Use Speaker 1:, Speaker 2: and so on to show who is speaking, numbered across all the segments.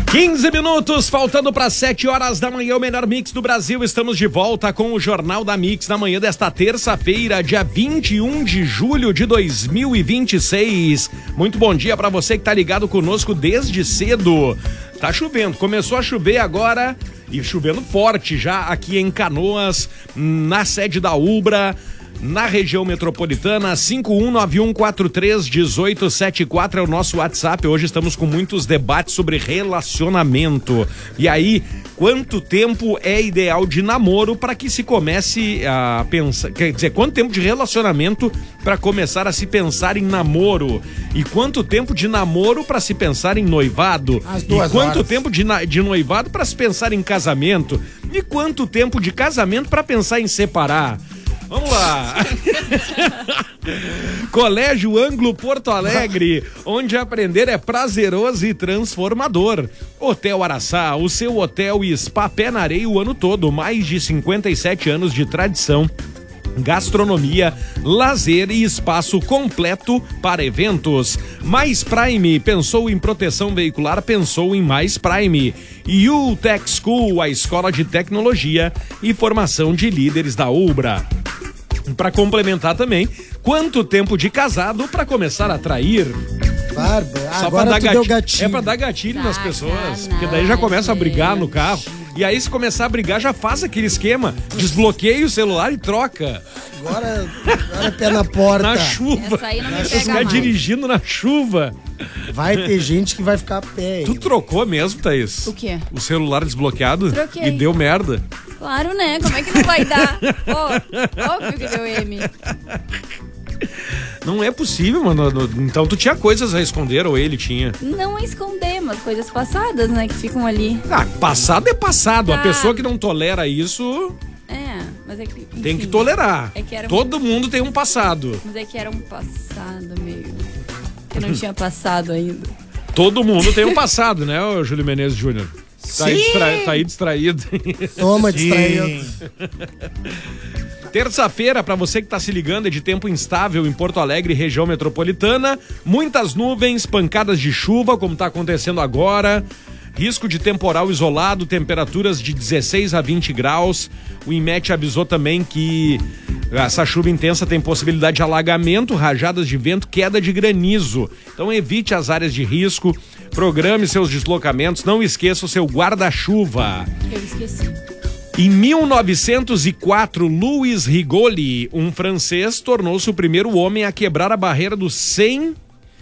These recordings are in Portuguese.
Speaker 1: 15 minutos, faltando para 7 horas da manhã, o melhor mix do Brasil. Estamos de volta com o Jornal da Mix na manhã desta terça-feira, dia 21 de julho de 2026. Muito bom dia para você que tá ligado conosco desde cedo. Tá chovendo, começou a chover agora e chovendo forte já aqui em Canoas, na sede da Ubra. Na região metropolitana, 5191431874 é o nosso WhatsApp. Hoje estamos com muitos debates sobre relacionamento. E aí, quanto tempo é ideal de namoro para que se comece a pensar... Quer dizer, quanto tempo de relacionamento para começar a se pensar em namoro? E quanto tempo de namoro para se pensar em noivado? E quanto tempo de noivado para se pensar em casamento? E quanto tempo de casamento para pensar em separar? Vamos lá. Colégio Anglo Porto Alegre, onde aprender é prazeroso e transformador. Hotel Araçá, o seu hotel e spa pé na areia o ano todo. Mais de 57 anos de tradição. Gastronomia, lazer e espaço completo para eventos. Mais Prime, pensou em proteção veicular, pensou em Mais Prime. UTech School, a escola de tecnologia e formação de líderes da Ubra. Para complementar também, quanto tempo de casado para começar a trair?
Speaker 2: Bárbara,
Speaker 1: só
Speaker 2: agora
Speaker 1: pra dar
Speaker 2: deu gatilho.
Speaker 1: É pra dar gatilho nas pessoas, porque daí já começa a brigar no carro. E aí, se começar a brigar, já faz aquele esquema, desbloqueia o celular e troca.
Speaker 2: Agora é pé na porta.
Speaker 1: Na chuva.
Speaker 3: Essa aí não me pega
Speaker 1: Ficar
Speaker 3: mais.
Speaker 1: dirigindo na chuva.
Speaker 2: Vai ter gente que vai ficar a pé.
Speaker 1: Tu trocou mesmo, Thaís?
Speaker 3: O quê?
Speaker 1: O celular desbloqueado?
Speaker 3: Troquei.
Speaker 1: E deu merda.
Speaker 3: Claro, né? Como é que não vai dar? Óbvio que deu M.
Speaker 1: Não é possível, mano. Então tu tinha coisas a esconder, ou ele tinha?
Speaker 3: Não é esconder, mas coisas passadas, né? Que ficam ali.
Speaker 1: Ah, passado é passado. A
Speaker 3: Tá.
Speaker 1: pessoa que não tolera isso
Speaker 3: É, mas é que... enfim,
Speaker 1: tem que tolerar.
Speaker 3: É que era
Speaker 1: Todo mundo tem um passado.
Speaker 3: Mas é que era um passado meio... Que não tinha passado ainda.
Speaker 1: Todo mundo tem um passado, né, ô Júlio Menezes Júnior? Tá aí distraído.
Speaker 2: Toma, distraído.
Speaker 1: Terça-feira, para você que tá se ligando, é de tempo instável em Porto Alegre, região metropolitana. Muitas nuvens, pancadas de chuva, como tá acontecendo agora. Risco de temporal isolado, temperaturas de 16 a 20 graus. O INMET avisou também que essa chuva intensa tem possibilidade de alagamento, rajadas de vento, queda de granizo. Então evite as áreas de risco, programe seus deslocamentos, não esqueça o seu guarda-chuva.
Speaker 3: Eu esqueci.
Speaker 1: Em 1904, Louis Rigoli, um francês, tornou-se o primeiro homem a quebrar a barreira dos 100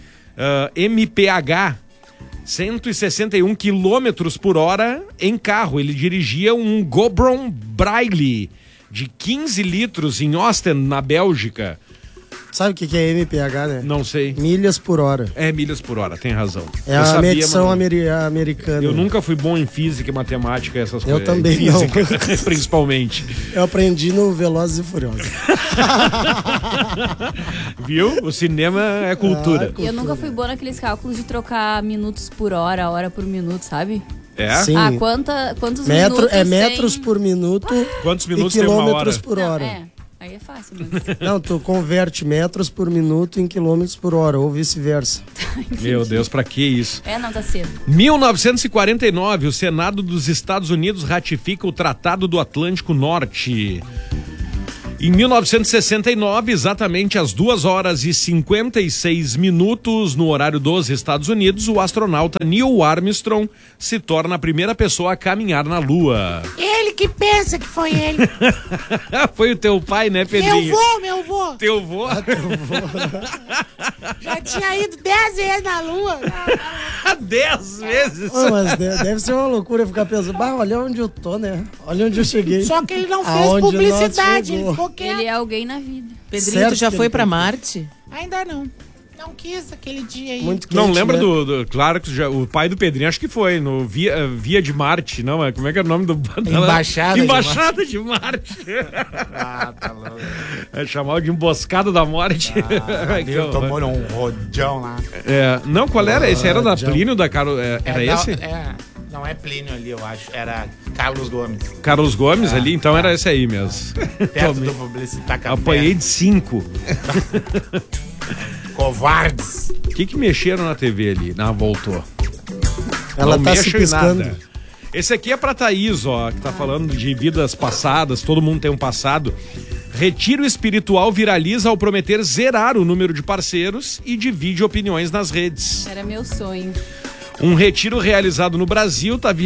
Speaker 1: mph, 161 km por hora em carro. Ele dirigia um Gobron Braille de 15 litros em Ostend, na Bélgica.
Speaker 2: Sabe o que é MPH, né?
Speaker 1: Não sei.
Speaker 2: Milhas por hora.
Speaker 1: É milhas por hora, tem razão.
Speaker 2: É
Speaker 1: Eu
Speaker 2: a
Speaker 1: sabia,
Speaker 2: medição
Speaker 1: mas
Speaker 2: americana.
Speaker 1: eu nunca fui bom em física e matemática, essas
Speaker 2: Eu
Speaker 1: coisas.
Speaker 2: também
Speaker 1: física,
Speaker 2: não.
Speaker 1: principalmente.
Speaker 2: Eu aprendi no Velozes e Furiosos.
Speaker 1: Viu? O cinema é cultura.
Speaker 3: E eu nunca fui boa naqueles cálculos de trocar minutos por hora, hora por minuto, sabe?
Speaker 1: É?
Speaker 2: Sim.
Speaker 3: Ah, quantos minutos
Speaker 2: É metros
Speaker 3: tem...
Speaker 2: por minuto
Speaker 1: Quantos
Speaker 2: e
Speaker 1: minutos tem uma
Speaker 2: quilômetros
Speaker 1: hora?
Speaker 2: por
Speaker 3: Não,
Speaker 2: hora.
Speaker 3: é, aí é fácil, mas...
Speaker 2: Não, tu converte metros por minuto em quilômetros por hora, ou vice-versa.
Speaker 1: Meu Deus, pra que isso?
Speaker 3: Não, tá cedo.
Speaker 1: 1949, o Senado dos Estados Unidos ratifica o Tratado do Atlântico Norte. Em 1969, exatamente às 2h56, no horário dos Estados Unidos, o astronauta Neil Armstrong se torna a primeira pessoa a caminhar na Lua.
Speaker 4: Ele que pensa que foi ele.
Speaker 1: Foi o teu pai, né, Pedrinho?
Speaker 4: Meu vô.
Speaker 1: Teu vô?
Speaker 4: Já tinha ido 10 vezes na lua.
Speaker 1: 10 vezes.
Speaker 2: Oh, mas deve ser uma loucura ficar pensando, olha onde eu tô, né? Olha onde eu cheguei.
Speaker 4: Só que ele não fez
Speaker 2: Aonde
Speaker 4: publicidade,
Speaker 2: nós
Speaker 4: ele ficou quieto.
Speaker 3: Ele é alguém na vida.
Speaker 5: Pedrinho,
Speaker 2: Certo
Speaker 5: tu já
Speaker 2: que
Speaker 5: foi
Speaker 2: ele
Speaker 5: pra
Speaker 2: tem.
Speaker 5: Marte?
Speaker 4: Ainda não. Não quis aquele dia aí.
Speaker 2: Muito quente,
Speaker 1: Não lembra
Speaker 2: né?
Speaker 1: claro que o pai do Pedrinho, acho que foi, no Via de Marte, não, como é que é o nome do...
Speaker 5: Embaixada
Speaker 1: de Marte.
Speaker 5: Ah, tá louco.
Speaker 1: É chamado de emboscada da morte.
Speaker 5: Viu, tomou um rodão lá.
Speaker 1: Não, qual era? Esse era da
Speaker 2: John.
Speaker 1: Plínio, da Carol... Era esse?
Speaker 5: Não é Plínio ali, eu acho. Era Carlos Gomes.
Speaker 1: Carlos Gomes ali, então era esse aí mesmo.
Speaker 5: Perto do publicitário café.
Speaker 1: Apanhei de 5.
Speaker 5: Covardes.
Speaker 1: O que mexeram na TV ali? Voltou.
Speaker 2: Ela
Speaker 1: não
Speaker 2: tá
Speaker 1: mexo
Speaker 2: se
Speaker 1: em
Speaker 2: piscando.
Speaker 1: nada. Esse aqui é pra Thaís, ó, que tá falando de vidas passadas, todo mundo tem um passado. Retiro espiritual viraliza ao prometer zerar o número de parceiros e divide opiniões nas redes.
Speaker 3: Era meu sonho.
Speaker 1: Um retiro realizado no Brasil tá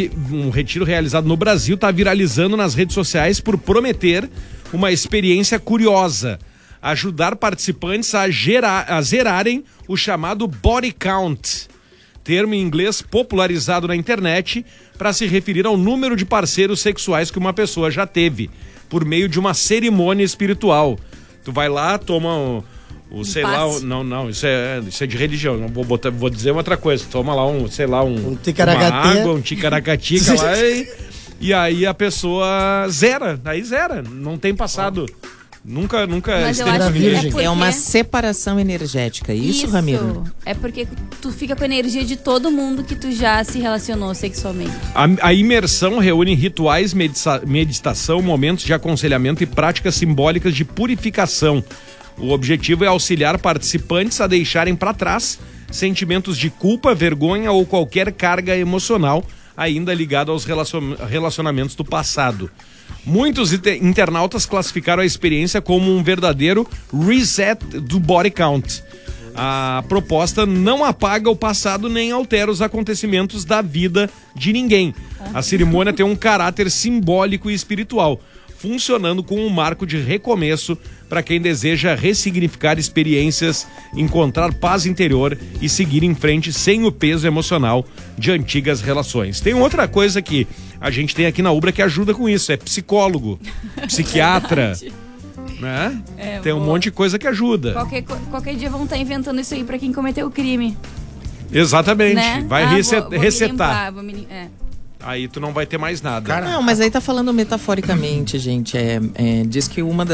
Speaker 1: viralizando nas redes sociais por prometer uma experiência curiosa, ajudar participantes a zerarem o chamado body count, termo em inglês popularizado na internet para se referir ao número de parceiros sexuais que uma pessoa já teve, por meio de uma cerimônia espiritual. Tu vai lá, toma sei lá, não, isso é de religião, não vou dizer outra coisa, toma lá uma água, um ticaracatica lá e aí a pessoa zera, não tem passado. Nunca
Speaker 3: Mas eu
Speaker 1: esteve
Speaker 3: acho que
Speaker 1: virgem.
Speaker 3: porque...
Speaker 6: É uma separação energética, isso, Ramiro?
Speaker 3: É porque tu fica com a energia de todo mundo que tu já se relacionou sexualmente.
Speaker 1: A imersão reúne rituais, meditação, momentos de aconselhamento e práticas simbólicas de purificação. O objetivo é auxiliar participantes a deixarem para trás sentimentos de culpa, vergonha ou qualquer carga emocional ainda ligada aos relacionamentos do passado. Muitos internautas classificaram a experiência como um verdadeiro reset do body count. A proposta não apaga o passado nem altera os acontecimentos da vida de ninguém. A cerimônia tem um caráter simbólico e espiritual, funcionando como um marco de recomeço para quem deseja ressignificar experiências, encontrar paz interior e seguir em frente sem o peso emocional de antigas relações. Tem outra coisa que a gente tem aqui na Ubra que ajuda com isso, é psicólogo, psiquiatra, né? Tem um monte de coisa que ajuda.
Speaker 3: Qualquer dia vão estar inventando isso aí para quem cometeu o crime.
Speaker 1: Exatamente,
Speaker 3: Né?
Speaker 1: vai resetar.
Speaker 3: Vou me limpar,
Speaker 1: Aí tu não vai ter mais nada.
Speaker 5: Cara,
Speaker 6: Não, mas aí tá falando metaforicamente, gente. Diz que uma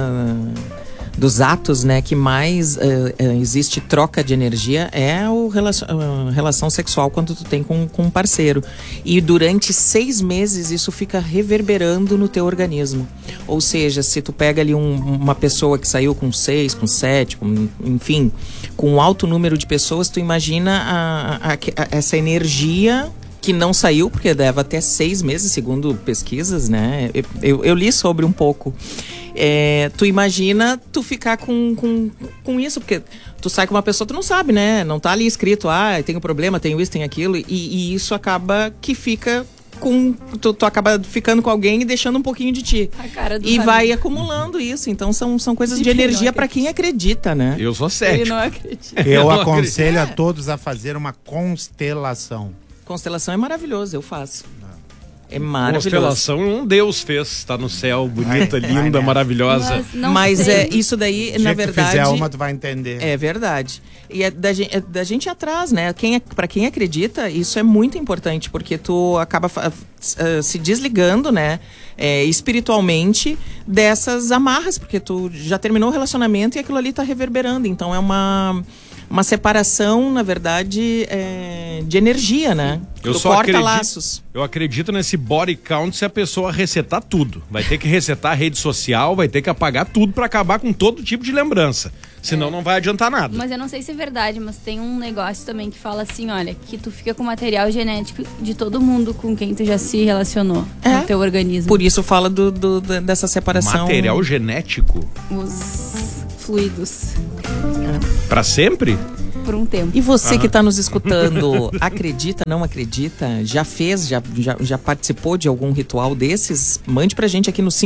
Speaker 6: dos atos, né, que mais existe troca de energia é a relação sexual quando tu tem com um parceiro. E durante 6 meses isso fica reverberando no teu organismo. Ou seja, se tu pega ali uma pessoa que saiu com 6, com 7, enfim, com um alto número de pessoas, tu imagina essa energia que não saiu, porque leva até 6 meses, segundo pesquisas, né? Eu li sobre um pouco. Tu imagina tu ficar com isso, porque tu sai com uma pessoa, tu não sabe, né? Não tá ali escrito, tenho problema, tenho isso, tenho aquilo, e isso acaba que fica com... Tu acaba ficando com alguém e deixando um pouquinho de ti.
Speaker 3: A cara do
Speaker 6: E
Speaker 3: Ramiro.
Speaker 6: vai acumulando isso. Então são coisas de energia para quem acredita, né?
Speaker 1: Eu sou
Speaker 3: Ele
Speaker 1: cético.
Speaker 3: não acredita.
Speaker 5: eu aconselho a todos a fazer uma constelação.
Speaker 6: Constelação é maravilhoso, eu faço. É maravilhoso.
Speaker 1: Constelação um Deus fez, tá no cel, bonita, linda, maravilhosa.
Speaker 3: Mas não sei.
Speaker 6: Isso daí,
Speaker 5: Se
Speaker 6: na
Speaker 5: tu
Speaker 6: verdade...
Speaker 5: fizer uma, tu vai entender.
Speaker 6: É verdade. E é da gente atrás, né? Pra quem acredita, isso é muito importante, porque tu acaba se desligando, né? Espiritualmente dessas amarras, porque tu já terminou o relacionamento e aquilo ali tá reverberando. Então é uma separação, na verdade, de energia, né?
Speaker 1: Eu só acredito nesse body count se a pessoa resetar tudo. Vai ter que resetar a rede social, vai ter que apagar tudo pra acabar com todo tipo de lembrança. Senão não vai adiantar nada.
Speaker 3: Mas eu não sei se é verdade, mas tem um negócio também que fala assim, olha, que tu fica com material genético de todo mundo com quem tu já se relacionou no teu organismo.
Speaker 6: Por isso fala dessa separação.
Speaker 1: Material genético?
Speaker 3: Os fluidos.
Speaker 1: Pra sempre?
Speaker 3: Por um tempo.
Speaker 6: E você que está nos escutando, acredita, não acredita? Já fez, já participou de algum ritual desses? Mande pra gente aqui no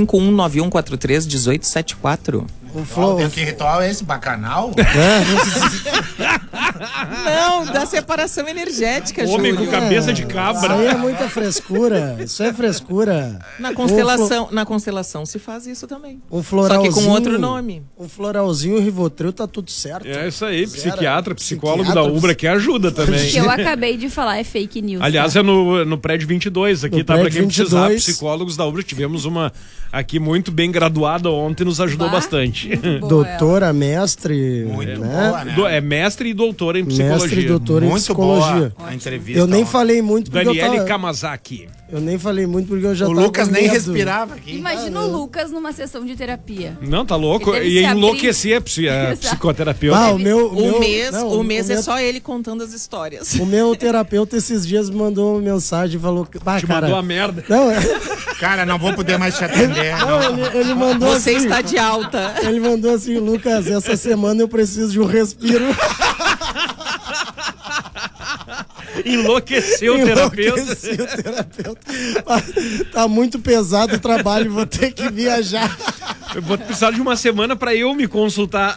Speaker 6: 5191431874.
Speaker 5: Que ritual é esse? Bacanal?
Speaker 6: Não, da separação energética,
Speaker 1: Homem
Speaker 6: Júlio.
Speaker 1: com cabeça de cabra.
Speaker 2: Isso aí é muita frescura. Isso é frescura.
Speaker 6: Na constelação se faz isso também.
Speaker 2: Um floralzinho.
Speaker 6: Só que com outro nome.
Speaker 2: Um floralzinho, um Rivotril, tá tudo certo.
Speaker 1: É isso aí,
Speaker 2: Zera.
Speaker 1: psicólogo da Ubra que ajuda também.
Speaker 3: O que eu acabei de falar é fake news.
Speaker 1: Aliás,
Speaker 3: tá?
Speaker 1: é no prédio 22 aqui,
Speaker 2: No
Speaker 1: tá? Pra
Speaker 2: prédio
Speaker 1: quem precisar,
Speaker 2: 22.
Speaker 1: psicólogos da Ubra. Tivemos uma aqui muito bem graduada ontem, nos ajudou bastante. gente.
Speaker 2: Doutora, mestre.
Speaker 5: Muito
Speaker 2: né?
Speaker 5: boa, né?
Speaker 1: É mestre e doutora em psicologia.
Speaker 2: Mestre e doutora em
Speaker 5: Muito
Speaker 2: psicologia.
Speaker 5: boa a entrevista.
Speaker 2: Eu nem
Speaker 5: ó.
Speaker 2: falei muito porque
Speaker 1: Daniele
Speaker 2: eu
Speaker 1: Kamazaki.
Speaker 2: nem falei muito porque eu já
Speaker 5: O
Speaker 2: tava
Speaker 5: Lucas
Speaker 2: com
Speaker 5: nem
Speaker 2: medo.
Speaker 5: respirava aqui.
Speaker 3: Imagina o Lucas numa sessão de terapia.
Speaker 1: Não, tá louco?
Speaker 3: Ele deve
Speaker 1: E
Speaker 3: se abrir.
Speaker 1: enlouquecer a
Speaker 3: Exato.
Speaker 1: psicoterapeuta.
Speaker 2: Ah,
Speaker 6: O mês é
Speaker 2: meu-
Speaker 6: só ele contando as histórias.
Speaker 2: O meu terapeuta esses dias me mandou uma mensagem e falou... Ah,
Speaker 1: Te
Speaker 2: cara,
Speaker 1: mandou a merda.
Speaker 2: Não,
Speaker 5: Cara, não vou poder mais te atender.
Speaker 2: ele mandou
Speaker 6: Você
Speaker 2: assim...
Speaker 6: está de alta.
Speaker 2: Ele mandou assim, Lucas, essa semana eu preciso de um respiro.
Speaker 1: Enlouqueceu o terapeuta.
Speaker 2: Enlouqueci o terapeuta. Tá muito pesado o trabalho, vou ter que viajar.
Speaker 1: Eu vou precisar de uma semana pra eu me consultar.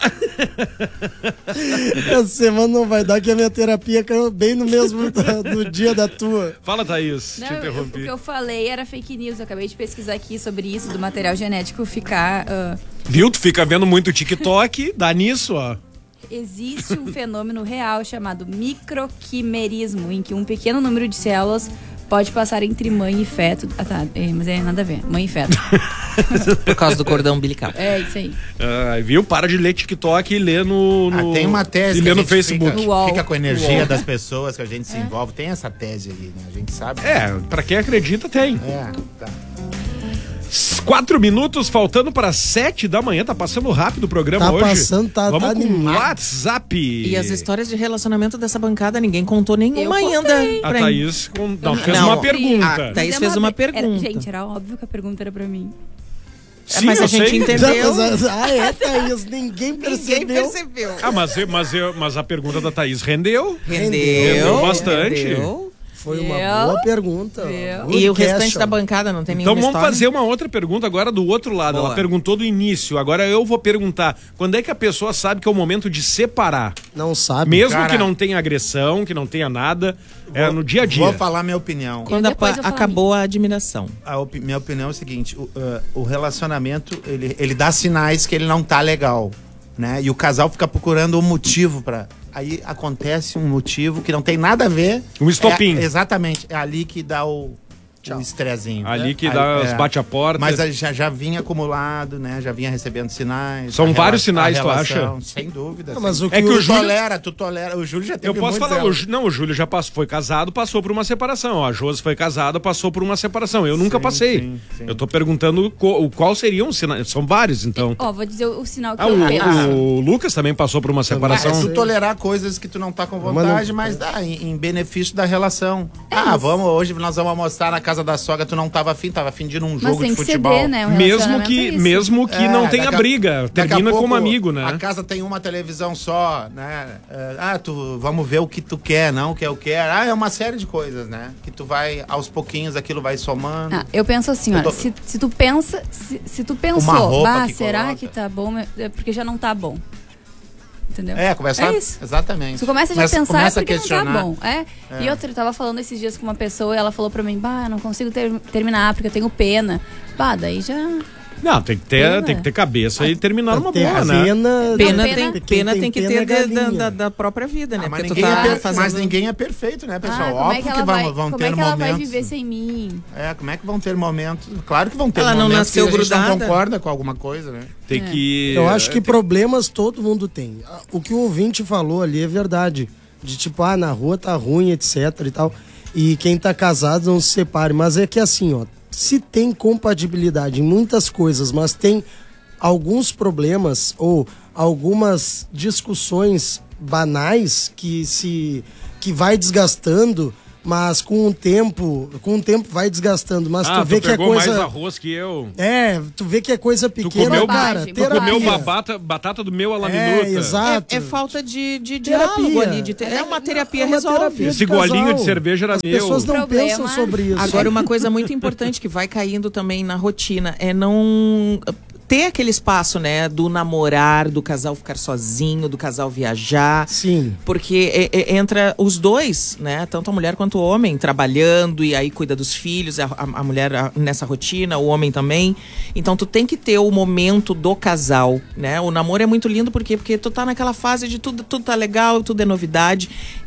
Speaker 2: Essa semana não vai dar, que a minha terapia caiu bem no mesmo do dia da tua.
Speaker 1: Fala, Thaís.
Speaker 3: Não,
Speaker 1: te
Speaker 3: o
Speaker 1: interrompi.
Speaker 3: que eu falei era fake news. Eu acabei de pesquisar aqui sobre isso, do material genético ficar...
Speaker 1: Viu? Tu fica vendo muito TikTok, dá nisso, ó.
Speaker 3: Existe um fenômeno real chamado microquimerismo, em que um pequeno número de células pode passar entre mãe e feto. Ah, tá, mas é nada a ver. Mãe e feto.
Speaker 6: Por causa do cordão umbilical.
Speaker 3: É isso aí.
Speaker 1: Viu? Para de ler TikTok e lê no
Speaker 5: Tem uma tese
Speaker 1: e
Speaker 5: que
Speaker 1: lê
Speaker 5: a
Speaker 1: no
Speaker 5: gente
Speaker 1: Facebook.
Speaker 3: No UOL.
Speaker 5: fica com a energia das pessoas que a gente se envolve. Tem essa tese aí, né? A gente sabe.
Speaker 1: Pra quem acredita, tem.
Speaker 5: Tá.
Speaker 1: 4 minutos faltando para 7 da manhã. Tá passando rápido o programa
Speaker 2: Tá
Speaker 1: hoje.
Speaker 2: passando, tá
Speaker 1: Vamos com
Speaker 2: animado.
Speaker 1: WhatsApp.
Speaker 6: E as histórias de relacionamento dessa bancada, ninguém contou nenhuma
Speaker 3: Eu
Speaker 6: ainda.
Speaker 3: contei.
Speaker 1: A
Speaker 6: pra-
Speaker 1: Thaís fez
Speaker 6: Não.
Speaker 1: uma pergunta.
Speaker 6: A Thaís fez uma pergunta.
Speaker 3: Gente, era óbvio que a pergunta era pra mim.
Speaker 1: Sim,
Speaker 6: mas
Speaker 1: eu
Speaker 6: a gente
Speaker 1: sei.
Speaker 6: entendeu.
Speaker 2: Thaís, ninguém percebeu.
Speaker 1: Mas a pergunta da Thaís rendeu.
Speaker 6: Rendeu
Speaker 1: bastante.
Speaker 6: rendeu.
Speaker 2: Foi uma
Speaker 3: Viu?
Speaker 2: boa pergunta.
Speaker 3: Viu?
Speaker 2: Good
Speaker 6: E o restante
Speaker 2: question.
Speaker 6: da bancada não tem
Speaker 1: Então
Speaker 6: nenhuma
Speaker 1: vamos
Speaker 6: história?
Speaker 1: fazer uma outra pergunta agora do outro lado.
Speaker 6: Boa.
Speaker 1: Ela perguntou do início. Agora eu vou perguntar. Quando é que a pessoa sabe que é o momento de separar?
Speaker 2: Não sabe.
Speaker 1: Mesmo
Speaker 5: Cara,
Speaker 1: que não tenha agressão, que não tenha nada, é no dia a dia.
Speaker 5: Vou falar minha opinião.
Speaker 6: Quando
Speaker 3: depois eu falo
Speaker 6: acabou a admiração.
Speaker 5: Minha opinião é o seguinte: o relacionamento ele dá sinais que ele não tá legal, né? E o casal fica procurando um motivo pra. Aí acontece um motivo que não tem nada a ver.
Speaker 1: Um estopim.
Speaker 5: Exatamente. É ali que dá o estrezinho.
Speaker 1: Ali que dá os bate a porta.
Speaker 5: Mas já vinha acumulado, né? Já vinha recebendo sinais.
Speaker 1: São
Speaker 5: A
Speaker 1: vários
Speaker 5: rela-
Speaker 1: sinais,
Speaker 5: a
Speaker 1: tu
Speaker 5: relação,
Speaker 1: acha?
Speaker 5: Sem dúvida.
Speaker 2: Mas
Speaker 5: sem
Speaker 2: o
Speaker 1: É que
Speaker 2: que
Speaker 1: o
Speaker 2: o
Speaker 1: Júlio-
Speaker 5: tu tolera. O Júlio já teve
Speaker 1: Eu posso
Speaker 5: muitos
Speaker 1: falar,
Speaker 5: anos.
Speaker 1: o Júlio já foi casado, passou por uma separação. A Josi foi casada, passou por uma separação. Eu nunca passei.
Speaker 5: sim.
Speaker 1: Eu tô perguntando qual seria um sinal. São vários, então.
Speaker 3: Ó, vou dizer o sinal que
Speaker 1: Ah,
Speaker 3: eu penso.
Speaker 1: o Lucas também passou por uma separação.
Speaker 5: Tu tolerar coisas que tu não tá com vontade, mas dá em benefício da relação. Hoje nós vamos almoçar na casa da sogra, tu não tava afim de ir num
Speaker 3: Mas
Speaker 5: jogo
Speaker 3: tem
Speaker 5: de
Speaker 3: que
Speaker 5: futebol.
Speaker 3: ceder, né? Um
Speaker 1: Mesmo
Speaker 3: relacionamento é
Speaker 1: que,
Speaker 3: isso.
Speaker 1: mesmo que não tenha
Speaker 5: daqui a-
Speaker 1: briga,
Speaker 5: daqui a
Speaker 1: termina
Speaker 5: pouco
Speaker 1: como amigo, né?
Speaker 5: A casa tem uma televisão só, né? Vamos ver o que tu quer, não o que eu quero. É uma série de coisas, né? Que tu vai, aos pouquinhos, aquilo vai somando.
Speaker 3: Eu penso assim,
Speaker 5: Eu tô-
Speaker 3: ó, se tu pensa, se tu
Speaker 5: Uma
Speaker 3: pensou,
Speaker 5: roupa que
Speaker 3: será
Speaker 5: coloca.
Speaker 3: que tá bom? É porque já não tá bom. Entendeu?
Speaker 5: Começar.
Speaker 3: É isso.
Speaker 5: Exatamente.
Speaker 3: Tu começa já a pensar
Speaker 5: começa
Speaker 3: é porque não tá
Speaker 5: questionar.
Speaker 3: bom. E outra, eu tava falando esses dias com uma pessoa e ela falou pra mim, eu não consigo terminar porque eu tenho pena. Daí já...
Speaker 1: Não, tem que ter cabeça e terminar uma
Speaker 2: Tem
Speaker 1: boa,
Speaker 2: a
Speaker 1: né?
Speaker 6: Pena tem que ter da própria vida, né?
Speaker 5: Mas
Speaker 6: Porque tu
Speaker 5: ninguém,
Speaker 6: tá
Speaker 5: mas
Speaker 6: fazendo...
Speaker 5: ninguém é perfeito, né, pessoal?
Speaker 3: como é
Speaker 5: Óbvio
Speaker 3: que ela
Speaker 5: vão
Speaker 3: como
Speaker 5: ter
Speaker 3: é que ela vai
Speaker 5: momentos.
Speaker 3: viver sem mim?
Speaker 5: Como é que vão ter momentos? Claro que vão ter
Speaker 6: Ela não
Speaker 5: momentos
Speaker 6: nasceu
Speaker 5: que a gente não
Speaker 6: grudada.
Speaker 5: concorda com alguma coisa, né?
Speaker 1: Tem que.
Speaker 2: Eu acho que problemas todo mundo tem. O que o ouvinte falou ali é verdade. De tipo, na rua tá ruim, etc e tal. E quem tá casado não se separe. Mas é que assim, ó, se tem compatibilidade em muitas coisas, mas tem alguns problemas ou algumas discussões banais que vai desgastando, mas com o tempo vai desgastando, mas tu vê que é
Speaker 1: pegou mais
Speaker 2: coisa
Speaker 1: arroz que eu.
Speaker 2: tu vê que é coisa pequena,
Speaker 1: comeu-
Speaker 2: cara.
Speaker 3: Bobagem,
Speaker 1: Tu comeu
Speaker 2: terapia.
Speaker 1: batata do meu à la minuta.
Speaker 2: Exato.
Speaker 6: É falta de
Speaker 2: Terapia.
Speaker 6: diálogo ali. É uma terapia resolve.
Speaker 2: terapia
Speaker 1: Esse
Speaker 2: de casal.
Speaker 1: golinho de cerveja era
Speaker 2: As
Speaker 1: meu.
Speaker 2: pessoas não
Speaker 3: Problema.
Speaker 2: pensam sobre isso.
Speaker 6: Agora, uma coisa muito importante que vai caindo também na rotina é não ter aquele espaço, né, do namorar, do casal ficar sozinho, do casal viajar.
Speaker 2: Sim.
Speaker 6: Porque entra os dois, né, tanto a mulher quanto o homem, trabalhando e aí cuida dos filhos, a mulher nessa rotina, o homem também. Então tu tem que ter o momento do casal, né? O namoro é muito lindo porque tu tá naquela fase de tudo tá legal, tudo é novidade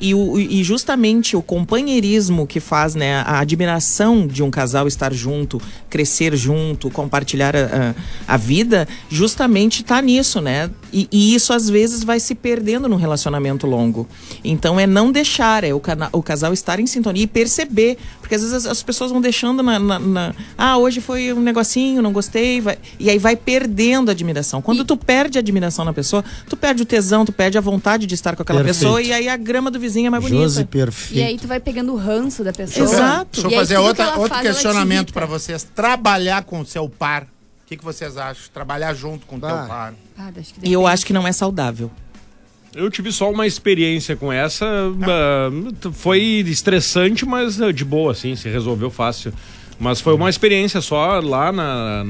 Speaker 6: e justamente o companheirismo que faz, né, a admiração de um casal estar junto, crescer junto, compartilhar a vida vida justamente tá nisso, né? E isso às vezes vai se perdendo no relacionamento longo. Então é não deixar, o casal estar em sintonia e perceber, porque às vezes as pessoas vão deixando hoje foi um negocinho, não gostei, e aí vai perdendo a admiração. Quando tu perde a admiração na pessoa, tu perde o tesão, tu perde a vontade de estar com aquela pessoa, e aí a grama do vizinho é mais bonita.
Speaker 2: Josi, perfeito.
Speaker 3: E aí tu vai pegando o ranço da pessoa.
Speaker 6: Exato.
Speaker 5: Deixa eu
Speaker 3: E aí
Speaker 5: fazer
Speaker 3: tudo que ela
Speaker 5: outro
Speaker 3: faz, ela te
Speaker 5: questionamento
Speaker 3: irrita.
Speaker 5: pra vocês. Trabalhar com o seu par. O que vocês acham? Trabalhar junto com o teu par.
Speaker 3: Acho que
Speaker 6: E eu
Speaker 3: depende.
Speaker 6: acho que não é saudável.
Speaker 1: Eu tive só uma experiência com essa. Foi estressante, mas de boa, assim, se resolveu fácil. Mas foi uma experiência só lá na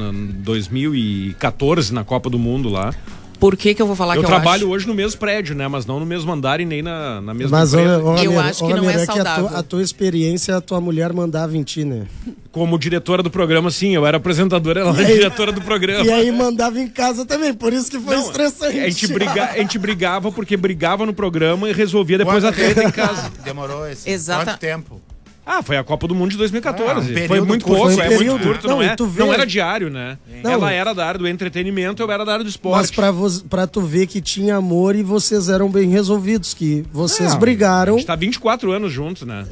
Speaker 1: 2014, na Copa do Mundo lá.
Speaker 6: Por que eu vou falar
Speaker 1: Eu
Speaker 6: que eu
Speaker 1: trabalho
Speaker 6: acho?
Speaker 1: hoje no mesmo prédio, né? Mas não no mesmo andar e nem na mesma
Speaker 2: Mas,
Speaker 1: empresa.
Speaker 6: Eu acho que não é
Speaker 2: que
Speaker 6: saudável.
Speaker 2: a tua experiência, a tua mulher mandava em ti, né?
Speaker 1: Como diretora do programa, sim. Eu era apresentadora, ela era diretora do programa.
Speaker 2: E aí mandava em casa também, por isso que foi estressante.
Speaker 1: A gente brigava porque brigava no programa e resolvia depois a treta em casa.
Speaker 5: Demorou esse
Speaker 6: Exata-
Speaker 5: quanto tempo?
Speaker 1: Foi a Copa do Mundo de 2014.
Speaker 5: período
Speaker 1: Foi muito
Speaker 5: curto.
Speaker 1: pouco,
Speaker 2: Foi um
Speaker 1: é muito
Speaker 2: período.
Speaker 1: curto,
Speaker 2: Não,
Speaker 1: não
Speaker 2: e
Speaker 1: é?
Speaker 2: tu vê-
Speaker 1: Não era diário, né?
Speaker 2: Não.
Speaker 1: Ela era da área do entretenimento, eu era da área do esporte.
Speaker 2: Mas pra tu ver que tinha amor e vocês eram bem resolvidos, que vocês
Speaker 1: A
Speaker 2: brigaram,
Speaker 1: gente tá 24 anos juntos, né?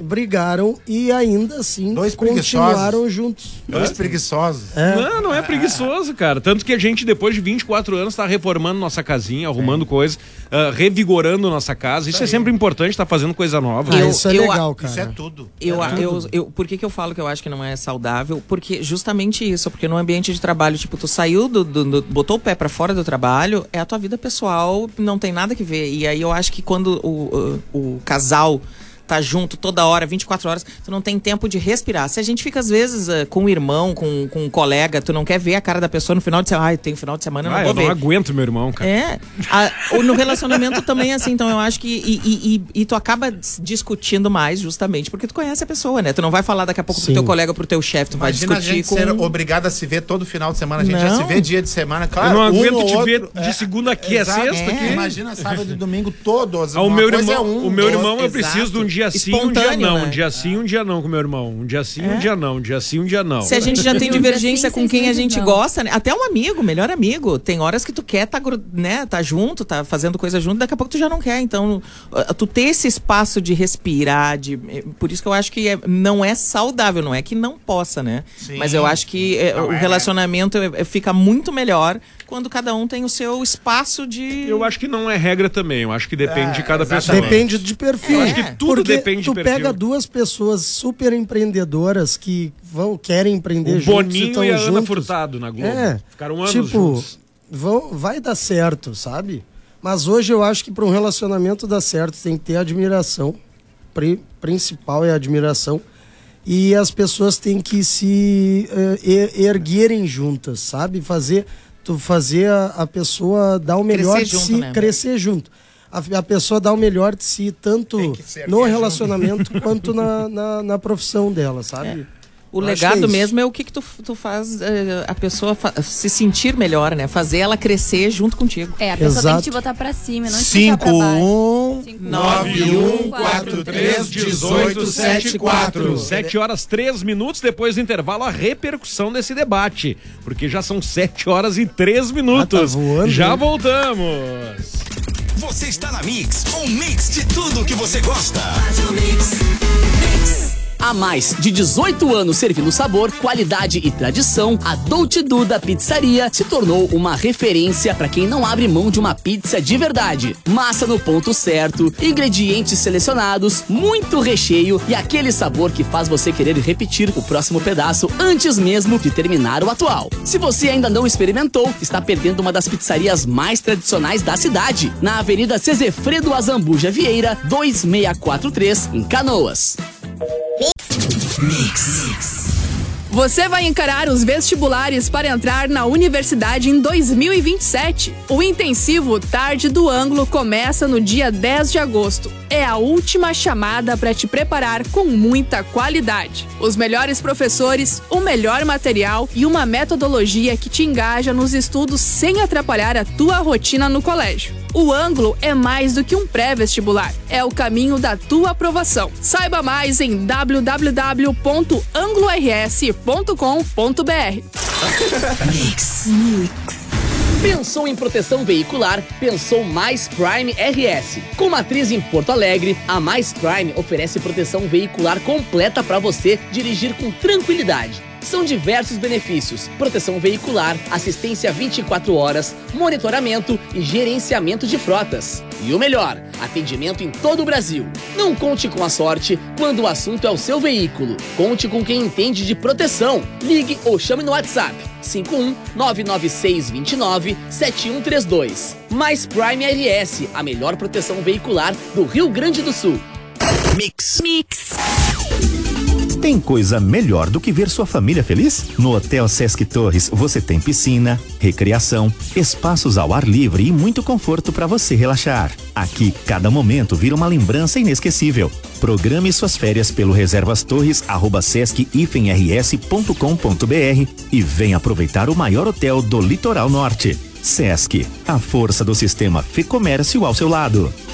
Speaker 2: e ainda assim
Speaker 5: Dois
Speaker 2: continuaram juntos.
Speaker 5: Dois preguiçosos.
Speaker 1: Não é preguiçoso, cara. Tanto que a gente, depois de 24 anos, tá reformando nossa casinha, arrumando coisas, revigorando nossa casa. Isso é sempre importante, tá fazendo coisa nova.
Speaker 2: Isso é legal, cara.
Speaker 5: Isso é tudo.
Speaker 6: Por que eu falo que eu acho que não é saudável? Porque justamente isso, porque no ambiente de trabalho, tipo, tu saiu botou o pé pra fora do trabalho, é a tua vida pessoal, não tem nada que ver. E aí eu acho que quando o casal tá junto toda hora, 24 horas, tu não tem tempo de respirar. Se a gente fica, às vezes, com um irmão, com um colega, tu não quer ver a cara da pessoa no final de semana. Tem final de semana, eu não vou
Speaker 1: eu
Speaker 6: ver.
Speaker 1: não aguento meu irmão, cara.
Speaker 6: No relacionamento também é assim, então eu acho que e tu acaba discutindo mais justamente porque tu conhece a pessoa, né? Tu não vai falar daqui a pouco pro teu colega, pro teu chefe, tu
Speaker 5: Imagina
Speaker 6: vai
Speaker 5: a gente
Speaker 6: discutir
Speaker 5: ser obrigado a se ver todo final de semana. A gente já
Speaker 6: Não.
Speaker 5: se vê dia de semana. Claro,
Speaker 1: Eu não
Speaker 5: um
Speaker 1: aguento
Speaker 5: ou
Speaker 1: te
Speaker 5: outro,
Speaker 1: ver de segunda aqui a
Speaker 5: exato.
Speaker 1: sexta aqui.
Speaker 5: Imagina sábado e domingo todos.
Speaker 1: O
Speaker 5: Uma
Speaker 1: meu
Speaker 5: coisa
Speaker 1: irmão,
Speaker 5: é um,
Speaker 1: o meu
Speaker 5: dois.
Speaker 1: irmão eu
Speaker 6: exato.
Speaker 1: preciso de um dia sim, um dia
Speaker 6: Espontâneo,
Speaker 1: não.
Speaker 6: né?
Speaker 1: Um dia sim, um dia não com meu irmão. Um dia sim, um dia não. Um dia sim, um dia não.
Speaker 6: Se a gente já tem
Speaker 3: Um dia
Speaker 6: divergência
Speaker 3: sim,
Speaker 6: com
Speaker 3: 6
Speaker 6: quem a
Speaker 3: meses
Speaker 6: gente
Speaker 3: não.
Speaker 6: gosta, né? Até um amigo, melhor amigo. Tem horas que tu quer tá junto, tá fazendo coisa junto, daqui a pouco tu já não quer. Então, tu ter esse espaço de respirar, por isso que eu acho que não é saudável, não é que não possa, né?
Speaker 5: Sim.
Speaker 6: Mas eu acho que o relacionamento fica muito melhor quando cada um tem o seu espaço de...
Speaker 1: Eu acho que não é regra também. Eu acho que depende de cada pessoa.
Speaker 2: Depende de perfil.
Speaker 6: Eu acho que
Speaker 1: tudo
Speaker 2: Porque
Speaker 1: depende de
Speaker 2: tu
Speaker 1: perfil.
Speaker 2: pega duas pessoas super empreendedoras que querem empreender
Speaker 1: O
Speaker 2: juntos
Speaker 1: Boninho
Speaker 2: tão
Speaker 1: e a Ana
Speaker 2: juntos.
Speaker 1: Furtado na Globo. Ficaram anos
Speaker 2: tipo,
Speaker 1: juntos.
Speaker 2: vai dar certo, sabe? Mas hoje eu acho que para um relacionamento dar certo tem que ter admiração. Principal é a admiração. E as pessoas têm que se erguerem juntas, sabe? Fazer a pessoa dar o melhor
Speaker 6: Crescer
Speaker 2: de
Speaker 6: junto,
Speaker 2: si,
Speaker 6: né?
Speaker 2: crescer junto. A pessoa dar o melhor de si, tanto
Speaker 5: Tem que se
Speaker 2: no
Speaker 5: erguer
Speaker 2: relacionamento quanto na profissão dela, sabe?
Speaker 6: O
Speaker 2: Eu acho que
Speaker 6: legado
Speaker 2: é isso.
Speaker 6: mesmo é o que tu faz a pessoa se sentir melhor, né? Fazer ela crescer junto contigo.
Speaker 3: A pessoa tem que
Speaker 2: Exato.
Speaker 3: te botar pra cima, não te puxar pra baixo.
Speaker 5: 91431874.
Speaker 1: 7 horas 3 minutos depois do intervalo, a repercussão desse debate. Porque já são 7 horas e 3 minutos.
Speaker 2: tá voando,
Speaker 1: Já
Speaker 2: hein?
Speaker 1: voltamos.
Speaker 7: Você está na Mix, um mix de tudo que você gosta.
Speaker 8: Há mais de 18 anos servindo sabor, qualidade e tradição, a Dolce Duda Pizzaria se tornou uma referência para quem não abre mão de uma pizza de verdade. Massa no ponto certo, ingredientes selecionados, muito recheio e aquele sabor que faz você querer repetir o próximo pedaço antes mesmo de terminar o atual. Se você ainda não experimentou, está perdendo uma das pizzarias mais tradicionais da cidade, na Avenida Cezefredo Azambuja Vieira, 2643, em Canoas.
Speaker 9: Você vai encarar os vestibulares para entrar na universidade em 2027. O intensivo Tarde do Ângulo começa no dia 10 de agosto. É a última chamada para te preparar com muita qualidade. Os melhores professores, o melhor material e uma metodologia que te engaja nos estudos sem atrapalhar a tua rotina no colégio. O Ângulo é mais do que um pré-vestibular. É o caminho da tua aprovação. Saiba mais em www.anglors.com.br.
Speaker 7: Mix.
Speaker 8: Pensou em proteção veicular? Pensou Mais Prime RS. Com matriz em Porto Alegre, a Mais Prime oferece proteção veicular completa para você dirigir com tranquilidade. São diversos benefícios: proteção veicular, assistência 24 horas, monitoramento e gerenciamento de frotas. E o melhor, atendimento em todo o Brasil. Não conte com a sorte quando o assunto é o seu veículo. Conte com quem entende de proteção. Ligue ou chame no WhatsApp 51-99629-7132. Mais Prime RS, a melhor proteção veicular do Rio Grande do Sul.
Speaker 7: Mix. Tem coisa melhor do que ver sua família feliz? No Hotel Sesc Torres você tem piscina, recreação, espaços ao ar livre e muito conforto para você relaxar. Aqui, cada momento vira uma lembrança inesquecível. Programe suas férias pelo reservastorres@sesc-rs.com.br e venha aproveitar o maior hotel do Litoral Norte. Sesc, a força do sistema Fê Comércio ao seu lado.